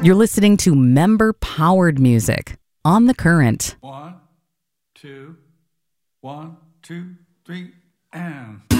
You're listening to member-powered music on The Current. 1, 2, 1, 2, 3, and...